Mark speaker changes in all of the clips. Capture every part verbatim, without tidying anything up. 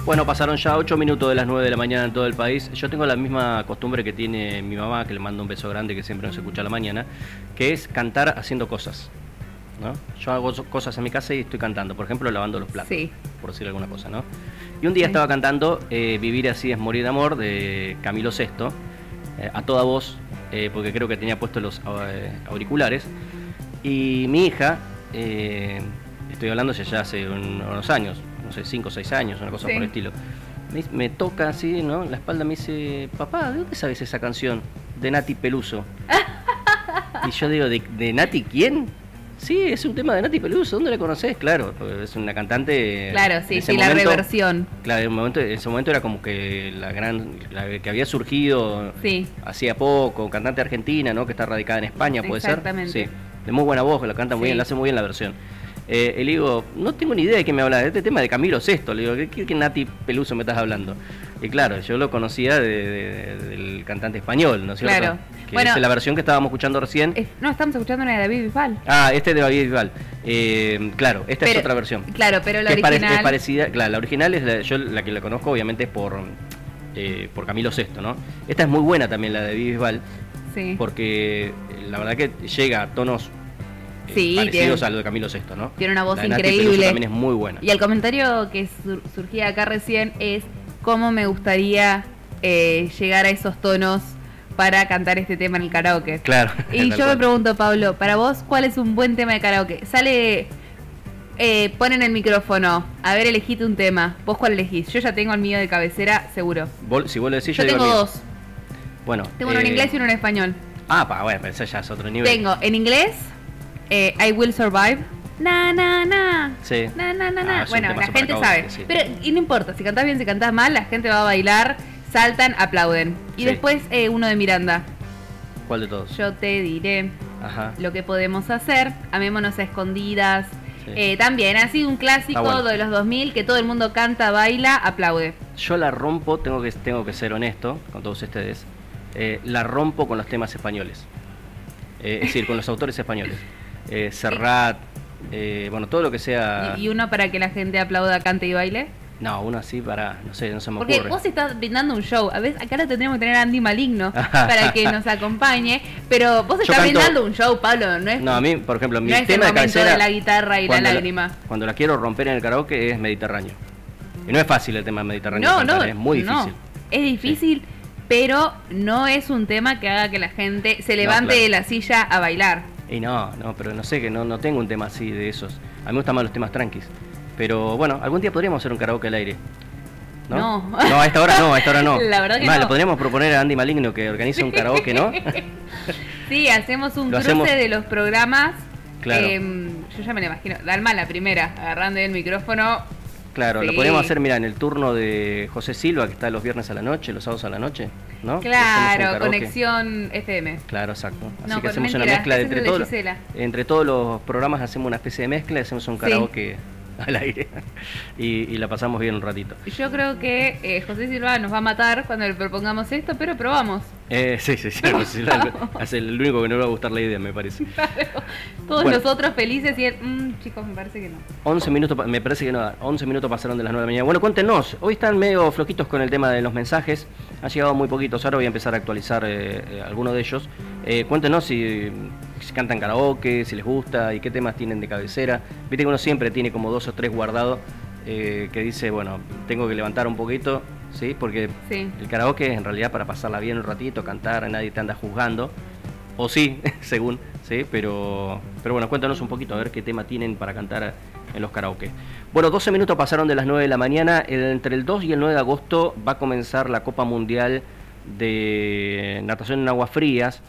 Speaker 1: Bueno, pasaron ya ocho minutos de las nueve de la mañana en todo el país. Yo tengo la misma costumbre que tiene mi mamá, que le mando un beso grande, que siempre nos escucha a la mañana, que es cantar haciendo cosas, ¿no? Yo hago cosas en mi casa y estoy cantando, por ejemplo, lavando los platos, sí, por decir alguna cosa, ¿no? Y un día sí. estaba cantando eh, Vivir así es morir de amor, de Camilo Sesto, eh, a toda voz, eh, porque creo que tenía puestos los eh, auriculares, y mi hija, eh, estoy hablando ya hace un, unos años, no sé, cinco o seis años, una cosa sí. por el estilo, me, me toca así, ¿no? La espalda me dice, papá, ¿de dónde sabes esa canción? De Nati Peluso. Y yo digo, ¿de, de Nati quién? Sí, es un tema de Nati Peluso, ¿dónde la conocés? Claro, es una cantante...
Speaker 2: Claro, sí, sí,
Speaker 1: momento,
Speaker 2: la reversión.
Speaker 1: Claro, en, un momento, en ese momento era como que la gran, la que había surgido
Speaker 2: sí.
Speaker 1: hacía poco, cantante argentina, ¿no? Que está radicada en España, ¿puede
Speaker 2: Exactamente.
Speaker 1: ser? Sí, de muy buena voz, la canta muy sí. bien, la hace muy bien la versión. Eh, y le digo, no tengo ni idea de qué me habla, de este tema de Camilo Sesto. Le digo, ¿qué, qué, qué Nati Peluso me estás hablando? Y claro, yo lo conocía de, de, de, del cantante español, ¿no es cierto?
Speaker 2: Claro.
Speaker 1: Que
Speaker 2: bueno,
Speaker 1: es la versión que estábamos escuchando recién.
Speaker 2: Es, no, estamos escuchando una de David Bisbal.
Speaker 1: Ah, este es de David Bisbal. Eh, claro, esta pero, es otra versión.
Speaker 2: Claro, pero la
Speaker 1: que
Speaker 2: original...
Speaker 1: Es, pare, es parecida, claro, la original es la, yo la que la conozco obviamente es por, eh, por Camilo Sesto, ¿no? Esta es muy buena también, la de David Bisbal.
Speaker 2: Sí.
Speaker 1: Porque la verdad que llega a tonos...
Speaker 2: Sí,
Speaker 1: parecidos
Speaker 2: tiene,
Speaker 1: a lo de Camilo Sesto, ¿no?
Speaker 2: Tiene una voz
Speaker 1: la
Speaker 2: increíble.
Speaker 1: También es muy buena.
Speaker 2: Y el comentario que sur, surgía acá recién es cómo me gustaría eh, llegar a esos tonos para cantar este tema en el karaoke.
Speaker 1: Claro.
Speaker 2: Y yo cual. me pregunto, Pablo, para vos, ¿cuál es un buen tema de karaoke? Sale, eh, ponen el micrófono, a ver, elegite un tema. ¿Vos cuál elegís? Yo ya tengo el mío de cabecera, seguro.
Speaker 1: ¿Vos, si vos lo decís,
Speaker 2: yo, yo tengo dos.
Speaker 1: Bueno.
Speaker 2: Tengo eh... uno en inglés y uno en español.
Speaker 1: Ah, pa, bueno, pero eso ya es otro nivel.
Speaker 2: Tengo en inglés... Eh, I Will Survive. Na, na, na.
Speaker 1: Sí.
Speaker 2: Na, na, na, na.
Speaker 1: Ah,
Speaker 2: bueno, la gente
Speaker 1: karaoke,
Speaker 2: sabe.
Speaker 1: Sí.
Speaker 2: Pero, y no importa, si cantás bien, si cantás mal, la gente va a bailar, saltan, aplauden. Y sí. después eh, uno de Miranda.
Speaker 1: ¿Cuál de todos?
Speaker 2: Yo te diré
Speaker 1: Ajá.
Speaker 2: lo que podemos hacer. Amémonos a escondidas.
Speaker 1: Sí.
Speaker 2: Eh, también ha sido un clásico ah, bueno. de los dos mil que todo el mundo canta, baila, aplaude.
Speaker 1: Yo la rompo, tengo que, tengo que ser honesto con todos ustedes. Eh, la rompo con los temas españoles. Eh, es decir, con los autores españoles. Eh, Serrat, eh, bueno, todo lo que sea...
Speaker 2: ¿Y uno para que la gente aplauda, cante y baile?
Speaker 1: No, uno así para, no sé, no se me
Speaker 2: Porque
Speaker 1: ocurre.
Speaker 2: Porque vos estás brindando un show, a veces acá lo tendríamos que tener a Andy Maligno para que nos acompañe, pero vos estás canto... brindando un show, Pablo, no es...
Speaker 1: No, a mí, por ejemplo, mi
Speaker 2: no es
Speaker 1: tema
Speaker 2: el
Speaker 1: de cabecera...
Speaker 2: de la guitarra y la lágrima.
Speaker 1: La, cuando la quiero romper en el karaoke es Mediterráneo. Y no es fácil el tema Mediterráneo
Speaker 2: no,
Speaker 1: cantar,
Speaker 2: no,
Speaker 1: es muy difícil.
Speaker 2: No, es difícil, sí. pero no es un tema que haga que la gente se levante no, claro. de la silla a bailar.
Speaker 1: Y no, no, pero no sé, que no, no tengo un tema así de esos. A mí me gustan más los temas tranquis. Pero bueno, algún día podríamos hacer un karaoke al aire. ¿No?
Speaker 2: No,
Speaker 1: no a esta hora no, a esta hora no.
Speaker 2: La verdad que
Speaker 1: Más,
Speaker 2: no.
Speaker 1: Le podríamos proponer a Andy Maligno que organice un karaoke, ¿no?
Speaker 2: Sí, hacemos un
Speaker 1: lo
Speaker 2: cruce
Speaker 1: hacemos...
Speaker 2: de los programas.
Speaker 1: Claro.
Speaker 2: Eh, yo ya me lo imagino. Dalma la primera, agarrando el micrófono.
Speaker 1: Claro,
Speaker 2: sí.
Speaker 1: Lo podríamos hacer, mira, en el turno de José Silva, que está los viernes a la noche, los sábados a la noche, ¿no?
Speaker 2: Claro, Conexión F M.
Speaker 1: Claro, exacto. Así
Speaker 2: no,
Speaker 1: que hacemos
Speaker 2: mentira,
Speaker 1: una mezcla de
Speaker 2: entre,
Speaker 1: entre,
Speaker 2: de
Speaker 1: todos, entre todos los programas, hacemos una especie de mezcla y hacemos un karaoke sí. al aire. y, y la pasamos bien un ratito.
Speaker 2: Yo creo que eh, José Silva nos va a matar cuando le propongamos esto, pero probamos.
Speaker 1: Eh, sí, sí, sí. José Silva es el único que no le va a gustar la idea, me parece.
Speaker 2: Claro. Todos
Speaker 1: bueno.
Speaker 2: nosotros felices y él, mmm, chicos, me parece que no.
Speaker 1: once minutos, me parece que no, once minutos pasaron de las nueve de la mañana. Bueno, cuéntenos, hoy están medio flojitos con el tema de los mensajes, han llegado muy poquitos, ahora voy a empezar a actualizar eh, eh, algunos de ellos. Eh, cuéntenos si, si cantan karaoke, si les gusta y qué temas tienen de cabecera. Viste que uno siempre tiene como dos o tres guardados eh, que dice, bueno, tengo que levantar un poquito, ¿sí? Porque
Speaker 2: sí.
Speaker 1: el karaoke es en realidad para pasarla bien un ratito, cantar, nadie te anda juzgando. O sí, según, sí, pero, pero bueno, cuéntanos un poquito a ver qué tema tienen para cantar en los karaoke. Bueno, doce minutos pasaron de las nueve de la mañana. El, entre el dos y el nueve de agosto va a comenzar la Copa Mundial de Natación en Aguas Frías,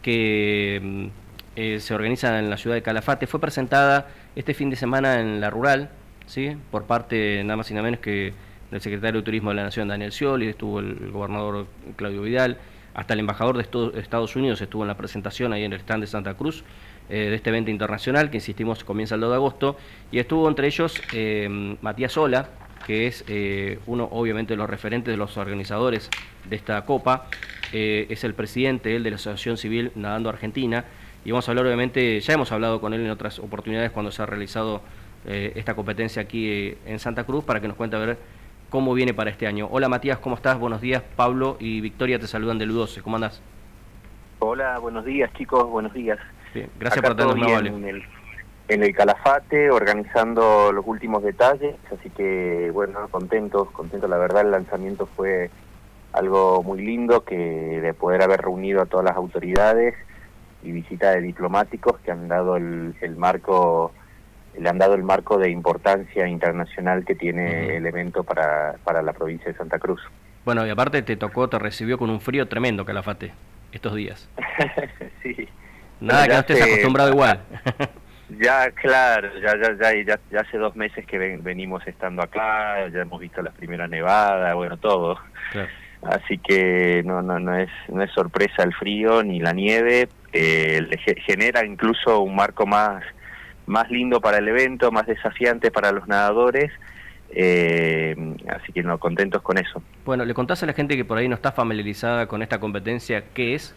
Speaker 1: que eh, se organiza en la ciudad de Calafate. Fue presentada este fin de semana en La Rural, ¿sí? Por parte nada más y nada menos que del secretario de Turismo de la Nación, Daniel Scioli, estuvo el, el gobernador Claudio Vidal. Hasta el embajador de Estados Unidos estuvo en la presentación ahí en el stand de Santa Cruz eh, de este evento internacional que, insistimos, comienza el dos de agosto, y estuvo entre ellos eh, Matías Sola, que es eh, uno obviamente de los referentes de los organizadores de esta copa, eh, es el presidente él de la Asociación Civil Nadando Argentina, y vamos a hablar obviamente, ya hemos hablado con él en otras oportunidades cuando se ha realizado eh, esta competencia aquí eh, en Santa Cruz, para que nos cuente a ver cómo viene para este año. Hola Matías, ¿cómo estás? Buenos días, Pablo y Victoria te saludan del U doce, ¿cómo andás?
Speaker 3: Hola, buenos días chicos, buenos días.
Speaker 1: Bien, gracias
Speaker 3: Acá
Speaker 1: por tenernos muy amable.
Speaker 3: En el, en el Calafate, organizando los últimos detalles, así que bueno, contentos, contentos, la verdad el lanzamiento fue algo muy lindo, que de poder haber reunido a todas las autoridades y visita de diplomáticos que han dado el, el marco, le han dado el marco de importancia internacional que tiene uh-huh. el evento para, para la provincia de Santa Cruz.
Speaker 1: Bueno, y aparte te tocó, te recibió con un frío tremendo Calafate estos días.
Speaker 3: Sí.
Speaker 1: Nada que no estés hace, acostumbrado igual.
Speaker 3: Ya, claro, ya, ya, ya, ya, ya hace dos meses que ven, venimos estando acá, ya hemos visto las primeras nevadas, bueno, todo. Claro. Así que no, no, no es, no es sorpresa el frío ni la nieve, eh, le genera incluso un marco más, más lindo para el evento, más desafiante para los nadadores. Eh, así que no, contentos con eso.
Speaker 1: Bueno, ¿le contás a la gente que por ahí no está familiarizada con esta competencia qué es?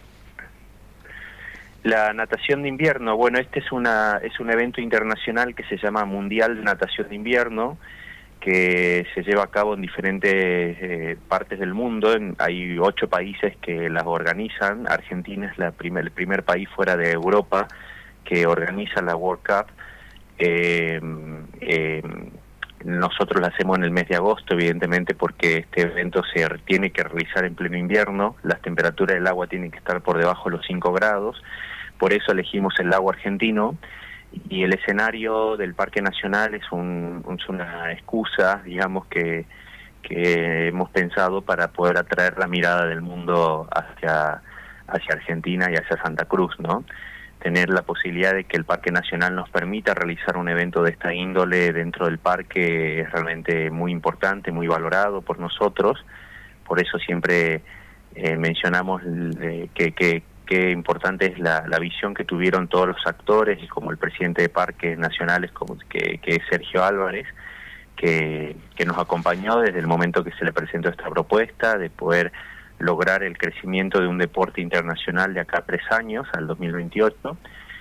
Speaker 3: La natación de invierno, bueno, este es una es un evento internacional que se llama Mundial de Natación de Invierno, que se lleva a cabo en diferentes eh, partes del mundo. En, hay ocho países que las organizan. Argentina es la primer, el primer país fuera de Europa que organiza la World Cup. Eh, eh, Nosotros lo hacemos en el mes de agosto, evidentemente, porque este evento se tiene que realizar en pleno invierno. Las temperaturas del agua tienen que estar por debajo de los cinco grados. Por eso elegimos el lago argentino. Y el escenario del Parque Nacional es, un, es una excusa, digamos, que, que hemos pensado para poder atraer la mirada del mundo hacia, hacia Argentina y hacia Santa Cruz, ¿no? Tener la posibilidad de que el Parque Nacional nos permita realizar un evento de esta índole dentro del parque es realmente muy importante, muy valorado por nosotros. Por eso siempre eh, mencionamos eh, que, que, que importante es la, la visión que tuvieron todos los actores, y como el presidente de Parques Nacionales, como que, que es Sergio Álvarez, que, que nos acompañó desde el momento que se le presentó esta propuesta de poder lograr el crecimiento de un deporte internacional de acá a tres años, al dos mil veintiocho,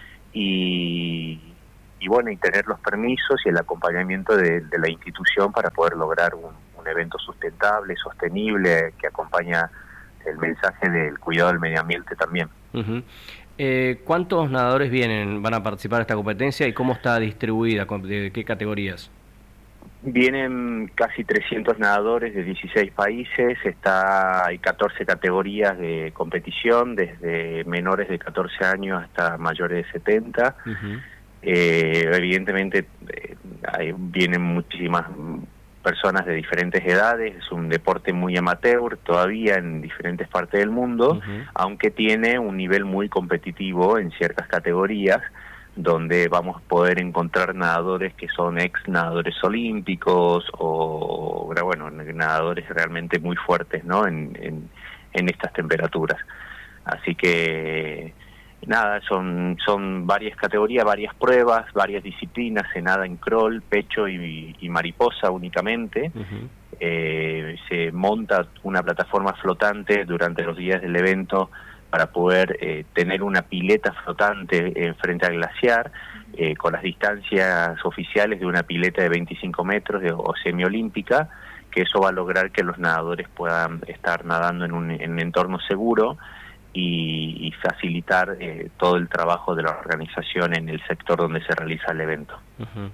Speaker 3: y, y bueno, y tener los permisos y el acompañamiento de, de la institución para poder lograr un, un evento sustentable, sostenible, que acompaña el mensaje del cuidado del medio ambiente también.
Speaker 1: Uh-huh. eh, ¿Cuántos nadadores vienen, van a participar en esta competencia y cómo está distribuida, de qué categorías?
Speaker 3: Vienen casi trescientos nadadores de dieciséis países, está, hay catorce categorías de competición, desde menores de catorce años hasta mayores de setenta. Uh-huh. eh, evidentemente eh, hay, vienen muchísimas personas de diferentes edades, es un deporte muy amateur todavía en diferentes partes del mundo, uh-huh. aunque tiene un nivel muy competitivo en ciertas categorías, donde vamos a poder encontrar nadadores que son ex nadadores olímpicos o, bueno, nadadores realmente muy fuertes, ¿no? En, en, en estas temperaturas. Así que, nada, son, son varias categorías, varias pruebas, varias disciplinas, se nada en crawl, pecho y, y mariposa únicamente. Uh-huh. eh, se monta una plataforma flotante durante los días del evento para poder eh, tener una pileta flotante eh, frente al glaciar, eh, con las distancias oficiales de una pileta de veinticinco metros de, o semiolímpica, que eso va a lograr que los nadadores puedan estar nadando en un, en un entorno seguro y, y facilitar eh, todo el trabajo de la organización en el sector donde se realiza el evento.
Speaker 1: Uh-huh.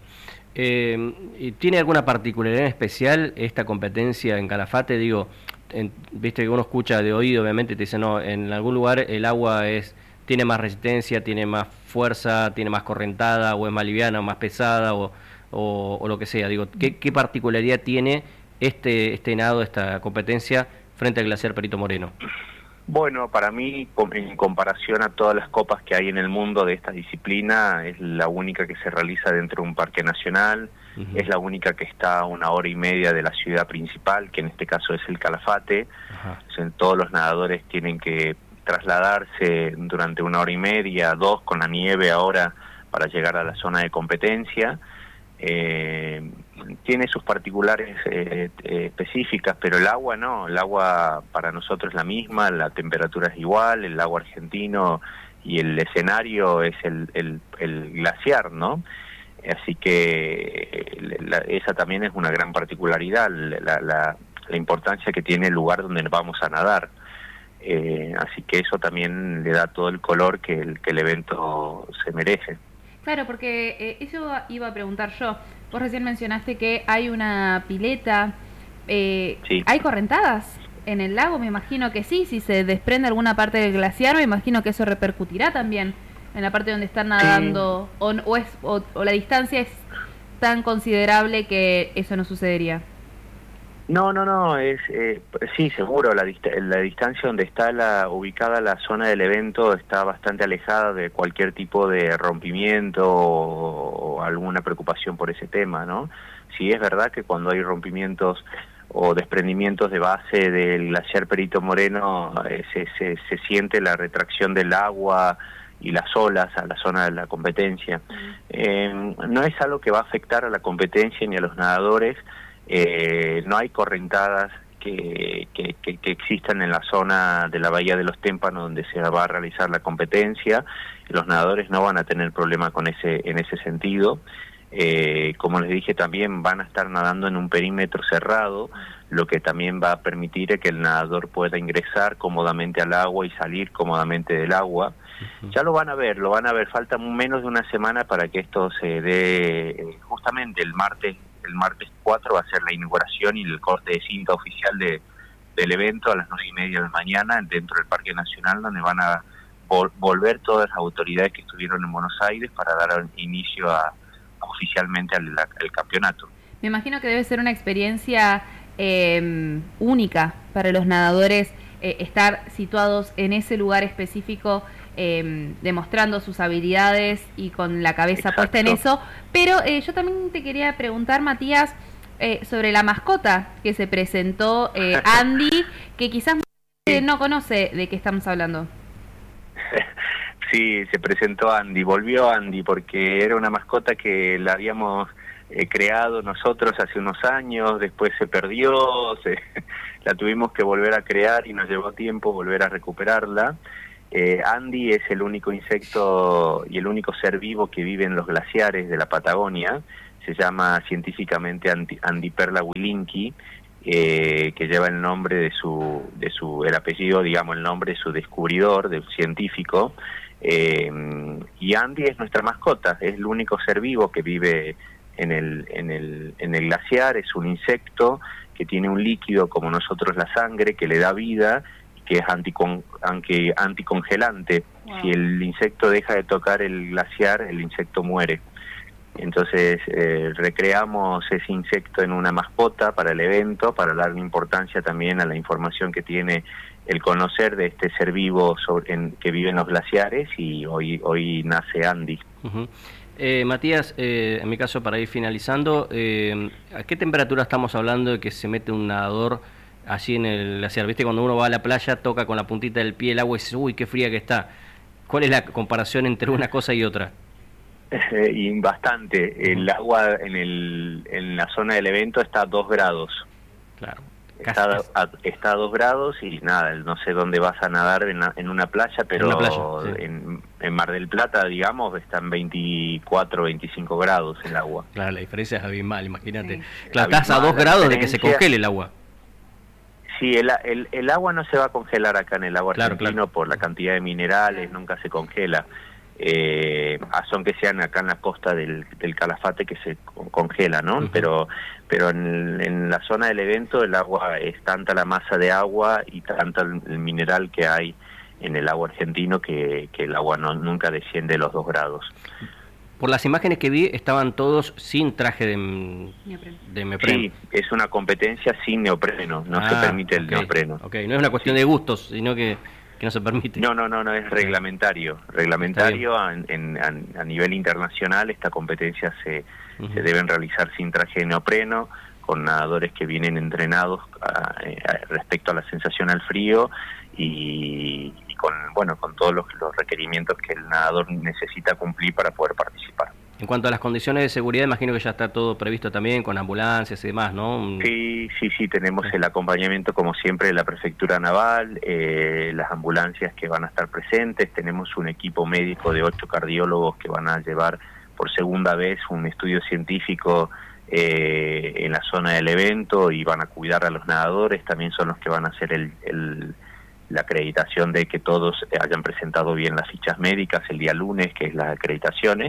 Speaker 1: eh, ¿Tiene alguna particularidad especial esta competencia en Calafate? Digo, En, viste que uno escucha de oído, obviamente te dice no, en algún lugar el agua es tiene más resistencia, tiene más fuerza, tiene más correntada, o es más liviana o más pesada, o, o, o lo que sea. Digo, ¿qué, qué particularidad tiene este este nado, esta competencia frente al glaciar Perito Moreno?
Speaker 3: Bueno, para mí, en comparación a todas las copas que hay en el mundo de esta disciplina, es la única que se realiza dentro de un parque nacional. Uh-huh. Es la única que está a una hora y media de la ciudad principal, que en este caso es el Calafate. Uh-huh. O sea, todos los nadadores tienen que trasladarse durante una hora y media, dos con la nieve ahora, para llegar a la zona de competencia. Eh, tiene sus particulares eh, eh, específicas, pero el agua no, el agua para nosotros es la misma, la temperatura es igual, el agua argentino y el escenario es el, el, el glaciar, ¿no? así que la, esa también es una gran particularidad, la, la, la importancia que tiene el lugar donde vamos a nadar. Eh, así que eso también le da todo el color que el, que el evento se merece.
Speaker 2: Claro, porque eh, eso iba a preguntar yo. Vos recién mencionaste que hay una pileta, eh,
Speaker 3: sí.
Speaker 2: ¿hay correntadas en el lago? Me imagino que sí, si se desprende alguna parte del glaciar, me imagino que eso repercutirá también en la parte donde están nadando, sí. o, o, es, o, o la distancia es tan considerable que eso no sucedería.
Speaker 3: No, no, no, es eh, sí, seguro, la, dist la distancia donde está la ubicada la zona del evento está bastante alejada de cualquier tipo de rompimiento o, o alguna preocupación por ese tema, ¿no? Sí es verdad que cuando hay rompimientos o desprendimientos de base del glaciar Perito Moreno, eh, se, se, se siente la retracción del agua y las olas a la zona de la competencia. Eh, no es algo que va a afectar a la competencia ni a los nadadores. Eh, no hay correntadas que, que, que, que existan en la zona de la Bahía de los Témpanos donde se va a realizar la competencia. Los nadadores no van a tener problema con ese en ese sentido. Eh, como les dije, también van a estar nadando en un perímetro cerrado, lo que también va a permitir que el nadador pueda ingresar cómodamente al agua y salir cómodamente del agua. Uh-huh. Ya lo van a ver, lo van a ver. Falta menos de una semana para que esto se dé. Justamente el martes el martes cuatro va a ser la inauguración y el corte de cinta oficial de, del evento a las nueve y media de la mañana dentro del Parque Nacional, donde van a vol volver todas las autoridades que estuvieron en Buenos Aires para dar inicio a, a oficialmente al, al campeonato.
Speaker 2: Me imagino que debe ser una experiencia eh, única para los nadadores, eh, estar situados en ese lugar específico, Eh, demostrando sus habilidades y con la cabeza
Speaker 3: Exacto.
Speaker 2: puesta en eso. Pero eh, yo también te quería preguntar, Matías, eh, sobre la mascota que se presentó, eh, Andy, que quizás eh, no conoce de qué estamos hablando.
Speaker 3: Sí, se presentó Andy, volvió Andy, porque era una mascota que la habíamos eh, creado nosotros hace unos años, después se perdió, se, la tuvimos que volver a crear y nos llevó tiempo volver a recuperarla. Eh, Andy es el único insecto y el único ser vivo que vive en los glaciares de la Patagonia. Se llama científicamente Andy Perla Wilinki, eh, que lleva el nombre de su, de su, el apellido, digamos, el nombre de su descubridor, del científico. Eh, y Andy es nuestra mascota, es el único ser vivo que vive en el, en el, en el glaciar. Es un insecto que tiene un líquido como nosotros la sangre, que le da vida, que es anticon, anti, anticongelante. Wow. Si el insecto deja de tocar el glaciar, el insecto muere. Entonces eh, recreamos ese insecto en una mascota para el evento, para darle importancia también a la información que tiene el conocer de este ser vivo sobre, en, que vive en los glaciares, y hoy, hoy nace Andy.
Speaker 1: Uh-huh. eh, Matías, eh, en mi caso, para ir finalizando, eh, ¿a qué temperatura estamos hablando de que se mete un nadador allí en el glaciar? Viste, cuando uno va a la playa, toca con la puntita del pie el agua y dice, uy, qué fría que está. ¿Cuál es la comparación entre una cosa y otra?
Speaker 3: Eh, y bastante. El agua en, el, en la zona del evento está a dos grados.
Speaker 1: Claro.
Speaker 3: Está a, está a dos grados y nada, no sé dónde vas a nadar en, la, en una playa, pero
Speaker 1: en, playa, sí.
Speaker 3: en, en Mar del Plata, digamos, están veinticuatro, veinticinco grados el agua.
Speaker 1: Claro, la diferencia es abismal, imagínate.
Speaker 3: Sí.
Speaker 1: Claro, estás a dos grados de que se congele el agua.
Speaker 3: Sí, el, el, el agua no se va a congelar acá en el agua
Speaker 1: claro,
Speaker 3: argentino
Speaker 1: claro.
Speaker 3: por la cantidad de minerales, nunca se congela. Eh, son que sean acá en la costa del, del Calafate que se congela, ¿no? Uh-huh. Pero pero en, en la zona del evento el agua es tanta la masa de agua y tanta el, el mineral que hay en el agua argentino que, que el agua no, nunca desciende los dos grados.
Speaker 1: Por las imágenes que vi, estaban todos sin traje de, de neopreno.
Speaker 3: Sí, es una competencia sin neopreno, no
Speaker 1: ah,
Speaker 3: se permite el
Speaker 1: okay,
Speaker 3: neopreno.
Speaker 1: Okay. No es una cuestión sí. de gustos, sino que, que no se permite.
Speaker 3: No, no, no, no es reglamentario. Reglamentario a, en, a, a nivel internacional, esta competencia se, uh-huh. se deben realizar sin traje de neopreno, con nadadores que vienen entrenados a, a, respecto a la sensación al frío y, y con bueno con todos los, los requerimientos que el nadador necesita cumplir para poder participar.
Speaker 1: En cuanto a las condiciones de seguridad, imagino que ya está todo previsto también con ambulancias y demás, ¿no?
Speaker 3: Sí, sí, sí, tenemos el acompañamiento como siempre de la Prefectura Naval, eh, las ambulancias que van a estar presentes, tenemos un equipo médico de ocho cardiólogos que van a llevar por segunda vez un estudio científico eh, en la zona del evento y van a cuidar a los nadadores, también son los que van a hacer el, el, la acreditación de que todos hayan presentado bien las fichas médicas el día lunes, que es las acreditaciones.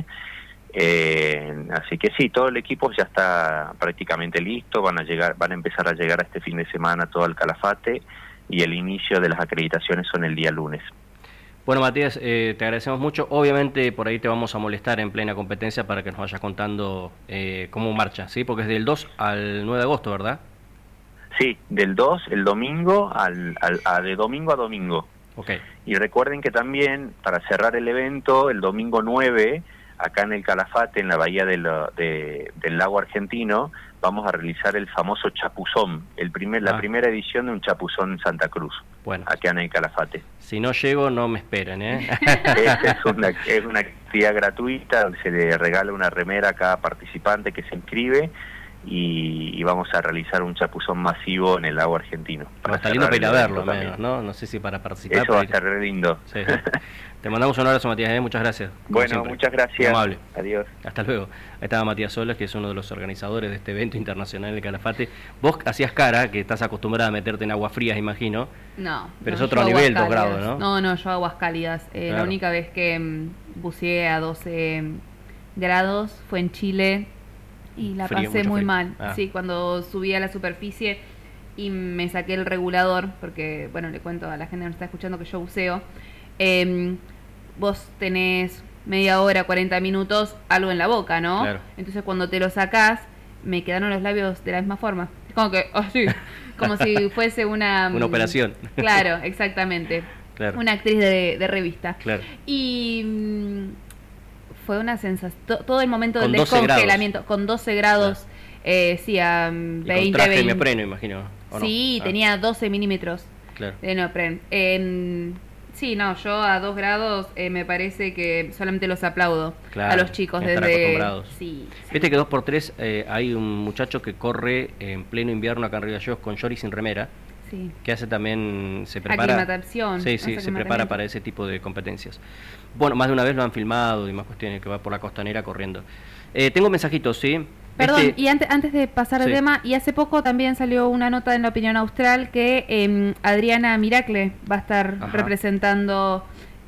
Speaker 3: Eh, así que sí, todo el equipo ya está prácticamente listo, van a llegar, van a empezar a llegar a este fin de semana todo el Calafate y el inicio de las acreditaciones son el día lunes.
Speaker 1: Bueno, Matías, eh, te agradecemos mucho. Obviamente por ahí te vamos a molestar en plena competencia para que nos vayas contando eh, cómo marcha, ¿sí? Porque es del dos al nueve de agosto, ¿verdad?
Speaker 3: Sí, del dos, el domingo, al, al a, de domingo a domingo.
Speaker 1: Okay.
Speaker 3: Y recuerden que también, para cerrar el evento, el domingo nueve, acá en el Calafate, en la bahía de lo, de, del lago argentino, vamos a realizar el famoso chapuzón, el primer, ah. la primera edición de un chapuzón en Santa Cruz,
Speaker 1: bueno,
Speaker 3: acá en el Calafate.
Speaker 1: Si no llego, no me esperen, ¿eh?
Speaker 3: Esta es una, es una actividad gratuita, donde se le regala una remera a cada participante que se inscribe, y, y vamos a realizar un chapuzón masivo en el lago argentino.
Speaker 1: Para está lindo para ir a verlo, menos, ¿no? No sé si para participar.
Speaker 3: Eso va a estar re lindo.
Speaker 1: Sí, sí. Te mandamos un abrazo, Matías, ¿eh? Muchas gracias.
Speaker 3: Bueno,
Speaker 1: siempre.
Speaker 3: Muchas gracias.
Speaker 1: Amable.
Speaker 3: Adiós.
Speaker 1: Hasta luego. Ahí estaba Matías Solas, que es uno de los organizadores de este evento internacional en el Calafate. Vos hacías cara, que estás acostumbrada a meterte en aguas frías, imagino.
Speaker 2: No.
Speaker 1: Pero
Speaker 2: no,
Speaker 1: es otro nivel, dos
Speaker 2: cálidas.
Speaker 1: grados, ¿no?
Speaker 2: No, no, yo aguas cálidas. Eh, claro. La única vez que um, buceé a doce grados fue en Chile y la frío, pasé muy frío. mal. Ah. Sí, cuando subí a la superficie y me saqué el regulador, porque, bueno, le cuento a la gente que nos está escuchando que yo buceo. Eh, vos tenés media hora, cuarenta minutos, algo en la boca, ¿no?
Speaker 1: Claro.
Speaker 2: Entonces cuando te lo sacás, me quedaron los labios de la misma forma. Como que, así, como si fuese una...
Speaker 1: Una operación.
Speaker 2: Claro, exactamente. Claro. Una actriz de, de revista.
Speaker 1: Claro.
Speaker 2: Y mmm, fue una sensación, to, todo el momento
Speaker 1: con
Speaker 2: del descongelamiento,
Speaker 1: grados.
Speaker 2: Con doce grados, claro. eh, sí, a um, veinte,
Speaker 1: con traje
Speaker 2: veinte.
Speaker 1: de neopreno, imagino.
Speaker 2: Sí,
Speaker 1: no?
Speaker 2: tenía
Speaker 1: ah.
Speaker 2: doce milímetros
Speaker 1: claro.
Speaker 2: de neopreno. En... Sí, no, yo a dos grados eh, me parece que solamente los aplaudo
Speaker 1: claro,
Speaker 2: a los chicos
Speaker 1: estar
Speaker 2: desde...
Speaker 1: acostumbrados.
Speaker 2: Sí, sí.
Speaker 1: Viste que dos por tres eh, hay un muchacho que corre en pleno invierno acá en Río Gallegos con short y sin remera,
Speaker 2: sí.
Speaker 1: que hace también, se prepara...
Speaker 2: Aclimatación.
Speaker 1: Sí, sí, se prepara para ese tipo de competencias. Bueno, más de una vez lo han filmado y más cuestiones, que va por la costanera corriendo. Eh, tengo mensajitos, ¿sí?
Speaker 2: Perdón,
Speaker 1: este...
Speaker 2: y antes, antes de pasar al sí. tema, y hace poco también salió una nota en La Opinión Austral que eh, Adriana Miracle va a estar Ajá. representando...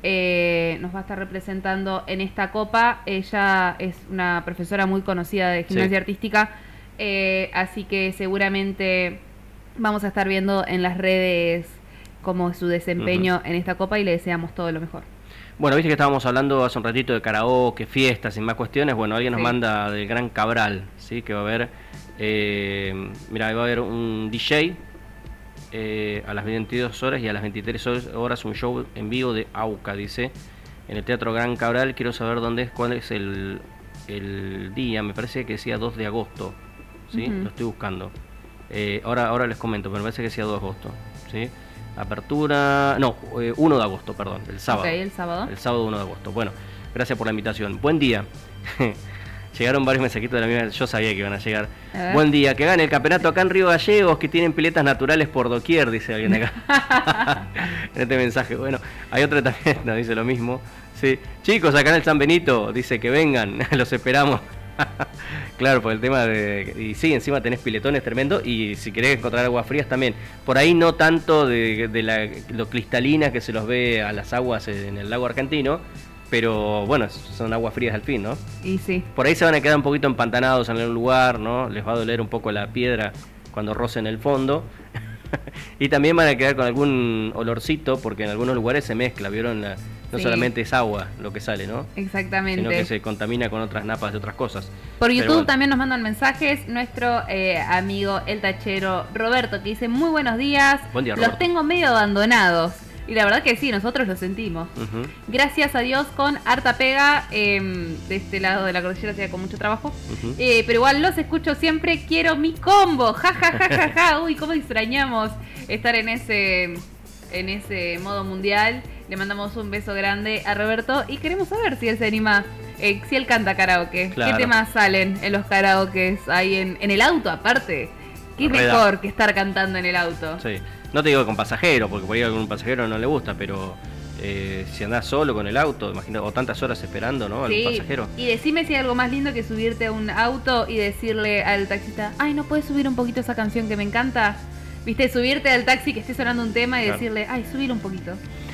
Speaker 2: Eh, nos va a estar representando en esta copa. Ella es una profesora muy conocida de gimnasia sí. artística, eh, así que seguramente vamos a estar viendo en las redes como su desempeño uh-huh. en esta copa y le deseamos todo lo mejor.
Speaker 1: Bueno, viste que estábamos hablando hace un ratito de karaoke, fiestas y más cuestiones. Bueno, alguien nos sí. manda del Gran Cabral, ¿sí? Que va a haber, eh, mira, va a haber un D J Eh, a las veintidós horas y a las veintitrés horas un show en vivo de AUCA, dice, en el Teatro Gran Cabral. Quiero saber dónde es, cuál es el, el día, me parece que decía dos de agosto, ¿sí? Uh-huh. Lo estoy buscando. Eh, ahora, ahora les comento, pero me parece que decía dos de agosto, ¿sí? Apertura, no, eh, uno de agosto, perdón, el sábado.
Speaker 2: Ok, el sábado.
Speaker 1: El sábado uno de agosto. Bueno, gracias por la invitación. Buen día. Llegaron varios mensajitos de la misma, yo sabía que iban a llegar. A Buen día, que gane el campeonato acá en Río Gallegos, que tienen piletas naturales por doquier, dice alguien acá. En este mensaje. Bueno, hay otro también, nos dice lo mismo. Sí. Chicos, acá en el San Benito, dice que vengan, los esperamos. Claro, por el tema de... Y sí, encima tenés piletones tremendos y si querés encontrar aguas frías también. Por ahí no tanto de, de la, lo cristalina que se los ve a las aguas en el lago argentino, pero bueno, son aguas frías al fin, ¿no?
Speaker 2: Y sí.
Speaker 1: Por ahí se van a quedar un poquito empantanados en algún lugar, ¿no? Les va a doler un poco la piedra cuando rocen el fondo. Y también van a quedar con algún olorcito, porque en algunos lugares se mezcla, ¿vieron? La, no sí. solamente es agua lo que sale, ¿no?
Speaker 2: Exactamente.
Speaker 1: Sino que se contamina con otras napas de otras cosas.
Speaker 2: Por YouTube bueno. también nos mandan mensajes nuestro eh, amigo el tachero Roberto, que dice: muy buenos días.
Speaker 1: Buen día, Roberto.
Speaker 2: Los tengo medio abandonados. Y la verdad que sí, nosotros lo sentimos. Uh-huh. Gracias a Dios, con harta pega, eh, de este lado de la cordillera, sea con mucho trabajo. Uh-huh. eh, pero igual los escucho siempre, quiero mi combo. Ja, ja, ja, ja, ja. Uy, cómo extrañamos estar en ese, en ese modo mundial. Le mandamos un beso grande a Roberto y queremos saber si él se anima, eh, si él canta karaoke.
Speaker 1: Claro.
Speaker 2: ¿Qué temas salen en los karaokes ahí en, en el auto aparte? ¿Qué
Speaker 1: Reda.
Speaker 2: mejor que estar cantando en el auto?
Speaker 1: Sí. No te digo con pasajero, porque por ahí a algún pasajero no le gusta, pero Eh, si andás solo con el auto, imagino, o tantas horas esperando, ¿no? Al
Speaker 2: sí.
Speaker 1: pasajero.
Speaker 2: Y decime si hay algo más lindo que subirte a un auto y decirle al taxista, ay, ¿no puedes subir un poquito esa canción que me encanta? ¿Viste? Subirte al taxi que esté sonando un tema y claro. decirle, ay, subir un poquito.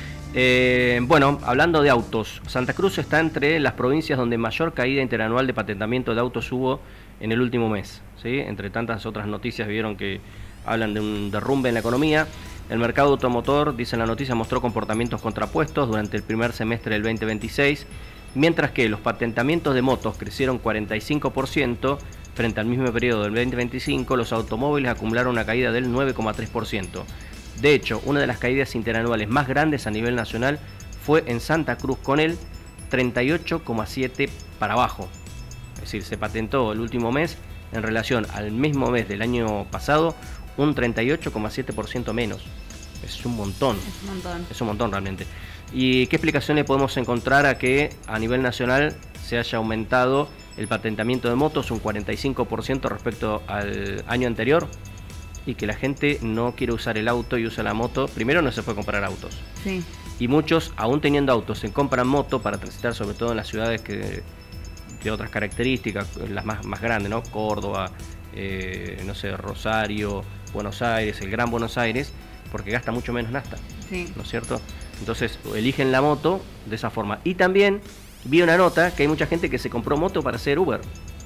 Speaker 1: Eh, bueno, hablando de autos, Santa Cruz está entre las provincias donde mayor caída interanual de patentamiento de autos hubo en el último mes, ¿sí? Entre tantas otras noticias vieron que hablan de un derrumbe en la economía. El mercado automotor, dice la noticia, mostró comportamientos contrapuestos durante el primer semestre del veinte veintiséis, mientras que los patentamientos de motos crecieron cuarenta y cinco por ciento frente al mismo periodo del veinte veinticinco, los automóviles acumularon una caída del nueve coma tres por ciento. De hecho, una de las caídas interanuales más grandes a nivel nacional fue en Santa Cruz, con el treinta y ocho coma siete por ciento para abajo. Es decir, se patentó el último mes en relación al mismo mes del año pasado un treinta y ocho coma siete por ciento menos. Es un montón.
Speaker 2: Es un montón.
Speaker 1: Es un montón realmente. ¿Y qué explicación le podemos encontrar a que a nivel nacional se haya aumentado el patentamiento de motos un cuarenta y cinco por ciento respecto al año anterior? Y que la gente no quiere usar el auto y usa la moto. Primero, no se puede comprar autos.
Speaker 2: Sí.
Speaker 1: Y muchos, aún teniendo autos, se compran moto para transitar, sobre todo en las ciudades que de otras características, las más, más grandes, ¿no? Córdoba, eh, no sé, Rosario, Buenos Aires, el Gran Buenos Aires, porque gasta mucho menos nafta,
Speaker 2: sí.
Speaker 1: ¿no es cierto? Entonces eligen la moto de esa forma. Y también vi una nota que hay mucha gente que se compró moto para hacer Uber.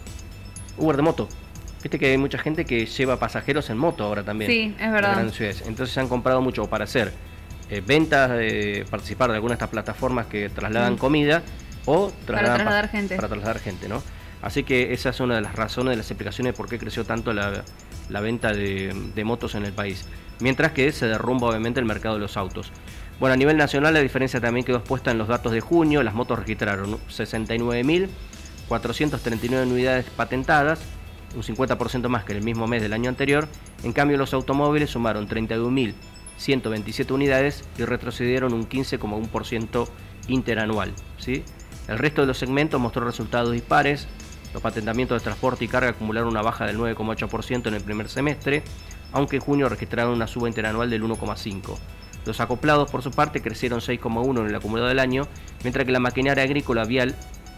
Speaker 1: Uber de moto. Viste que hay mucha gente que lleva pasajeros en moto ahora también.
Speaker 2: Sí, es verdad.
Speaker 1: En grandes ciudades. Entonces se han comprado mucho para hacer eh, ventas, eh, participar de alguna de estas plataformas que trasladan mm. comida o
Speaker 2: trasladan para trasladar gente.
Speaker 1: Para trasladar gente, ¿no? Así que esa es una de las razones, de las explicaciones de por qué creció tanto la, la venta de, de motos en el país. Mientras que se derrumba obviamente el mercado de los autos. Bueno, a nivel nacional la diferencia también quedó expuesta en los datos de junio. Las motos registraron sesenta y nueve mil cuatrocientas treinta y nueve unidades patentadas, un cincuenta por ciento más que en el mismo mes del año anterior. En cambio, los automóviles sumaron treinta y un mil ciento veintisiete unidades y retrocedieron un quince coma uno por ciento interanual, ¿sí? El resto de los segmentos mostró resultados dispares. Los patentamientos de transporte y carga acumularon una baja del nueve coma ocho por ciento en el primer semestre, aunque en junio registraron una suba interanual del uno coma cinco por ciento. Los acoplados, por su parte, crecieron seis coma uno por ciento en el acumulado del año, mientras que la maquinaria agrícola, vial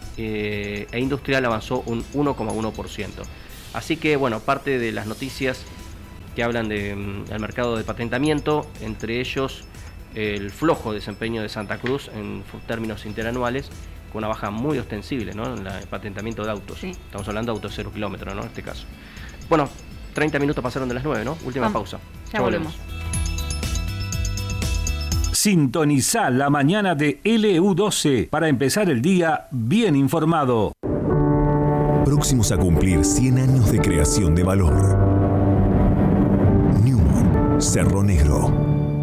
Speaker 1: eh, e industrial avanzó un uno coma uno por ciento. Así que, bueno, parte de las noticias que hablan del mm, mercado de patentamiento, entre ellos el flojo desempeño de Santa Cruz en términos interanuales, con una baja muy ostensible, ¿no? En la- el patentamiento de autos.
Speaker 2: Sí.
Speaker 1: Estamos hablando de autos cero kilómetros, ¿no? En este caso. Bueno, treinta minutos pasaron de las nueve, ¿no? Última
Speaker 2: Vamos,
Speaker 1: pausa.
Speaker 2: ya volvemos.
Speaker 4: Sintoniza la mañana de L U doce para empezar el día bien informado.
Speaker 5: Próximos a cumplir cien años de creación de valor. Newman, Cerro Negro.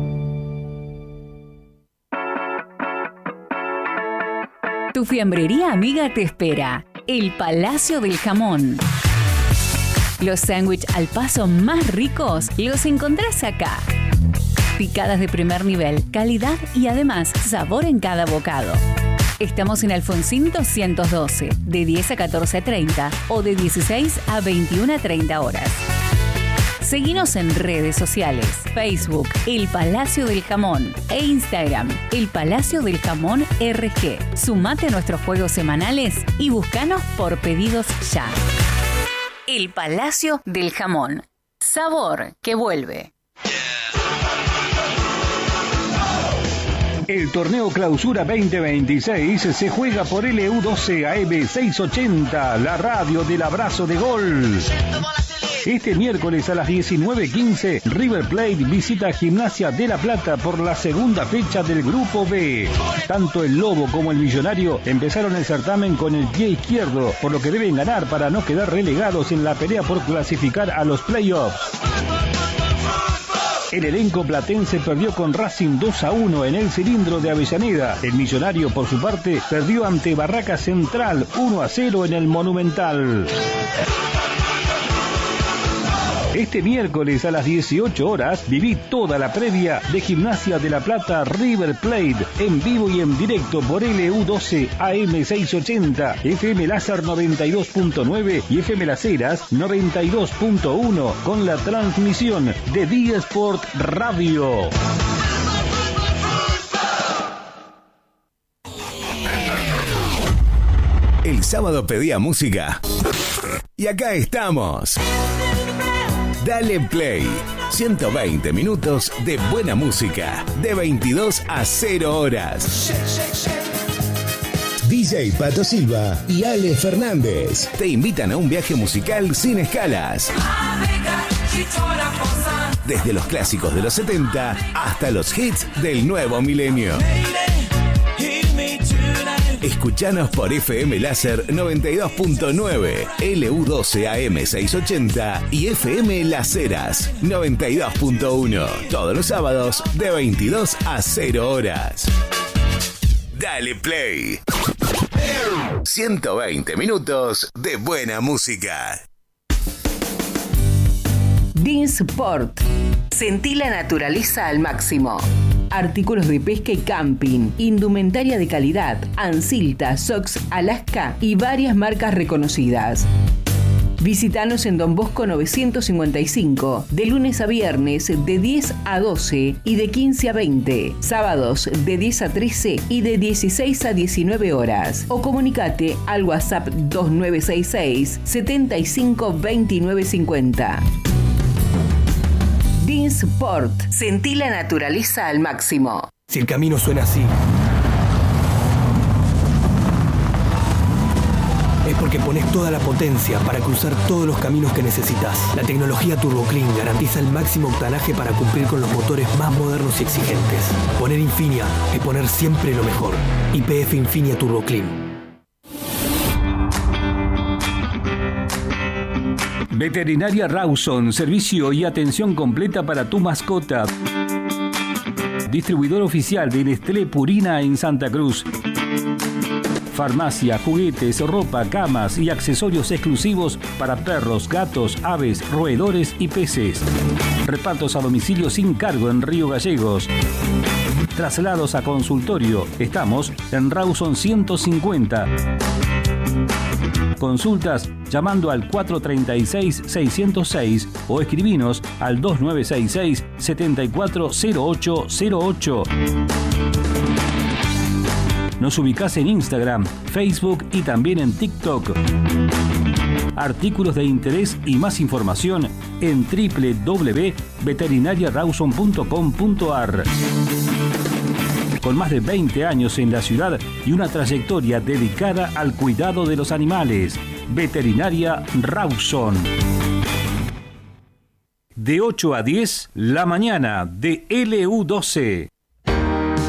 Speaker 6: Tu fiambrería amiga te espera. El Palacio del Jamón. Los sándwiches al paso más ricos los encontrás acá. Picadas de primer nivel, calidad y además sabor en cada bocado. Estamos en Alfonsín doscientos doce, de diez a catorce treinta o de dieciséis a veintiuna treinta horas. Seguinos en redes sociales, Facebook, El Palacio del Jamón e Instagram, El Palacio del Jamón R G. Sumate a nuestros juegos semanales y búscanos por pedidos ya. El Palacio del Jamón. Sabor que vuelve.
Speaker 4: El torneo Clausura veinte veintiséis se juega por L U doce A M seiscientos ochenta, la radio del abrazo de gol. Este miércoles a las diecinueve quince, River Plate visita Gimnasia de La Plata por la segunda fecha del Grupo B. Tanto el Lobo como el Millonario empezaron el certamen con el pie izquierdo, por lo que deben ganar para no quedar relegados en la pelea por clasificar a los playoffs. El elenco platense perdió con Racing dos a uno en el Cilindro de Avellaneda. El Millonario, por su parte, perdió ante Barraca Central uno a cero en el Monumental. Este miércoles a las dieciocho horas viví toda la previa de Gimnasia de La Plata River Plate en vivo y en directo por L U doce A M seiscientos ochenta, F M Lázaro noventa y dos punto nueve y F M Las Heras noventa y dos punto uno con la transmisión de Día Sport Radio.
Speaker 5: El sábado pedía música. Y acá estamos. Dale Play. ciento veinte minutos de buena música. De veintidós a cero horas.
Speaker 7: D J Pato Silva y Ale Fernández
Speaker 5: te invitan a un viaje musical sin escalas. Desde los clásicos de los setenta hasta los hits del nuevo milenio. Escuchanos por F M Láser noventa y dos punto nueve, L U doce A M seiscientos ochenta y F M Las Heras noventa y dos punto uno. Todos los sábados de veintidós a cero horas. Dale Play. ciento veinte minutos de buena música.
Speaker 6: Dinsport. Sentí la naturaleza al máximo. Artículos de pesca y camping, indumentaria de calidad, Ansilta, Sox, Alaska y varias marcas reconocidas. Visítanos en Don Bosco novecientos cincuenta y cinco, de lunes a viernes de diez a doce y de quince a veinte, sábados de diez a trece y de dieciséis a diecinueve horas. O comunicate al WhatsApp dos nueve seis seis, setenta y cinco, veintinueve cincuenta. Dinsport. Sentí la naturaleza al máximo.
Speaker 8: Si el camino suena así, es porque pones toda la potencia para cruzar todos los caminos que necesitas. La tecnología Turbo Clean garantiza el máximo octanaje para cumplir con los motores más modernos y exigentes. Poner Infinia es poner siempre lo mejor. Y P F Infinia Turbo Clean.
Speaker 4: Veterinaria Rawson, servicio y atención completa para tu mascota. Distribuidor oficial de Nestlé Purina en Santa Cruz. Farmacia, juguetes, ropa, camas y accesorios exclusivos para perros, gatos, aves, roedores y peces. Repartos a domicilio sin cargo en Río Gallegos. Traslados a consultorio. Estamos en Rawson ciento cincuenta. Consultas llamando al cuatro tres seis, seis cero seis o escribinos al dos nueve seis seis, siete cuatro cero ocho cero ocho. Nos ubicás en Instagram, Facebook y también en TikTok. Artículos de interés y más información en doble u doble u doble u punto veterinaria rawson punto com punto a r. Con más de veinte años en la ciudad y una trayectoria dedicada al cuidado de los animales. Veterinaria Rawson. De ocho a diez, la mañana de L U doce.